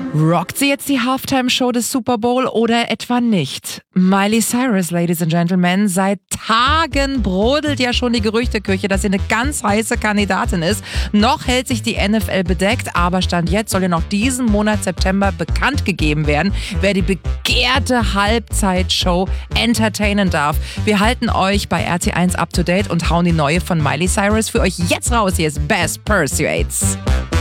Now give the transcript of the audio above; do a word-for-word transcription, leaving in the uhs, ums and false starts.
Rockt sie jetzt die Halftime-Show des Super Bowl oder etwa nicht? Miley Cyrus, Ladies and Gentlemen, seit Tagen brodelt ja schon die Gerüchteküche, dass sie eine ganz heiße Kandidatin ist. Noch hält sich die N F L bedeckt, aber Stand jetzt soll ja noch diesen Monat September bekannt gegeben werden, wer die begehrte Halbzeitshow entertainen darf. Wir halten euch bei R T eins up to date und hauen die neue von Miley Cyrus für euch jetzt raus. Hier ist Best Pursuits.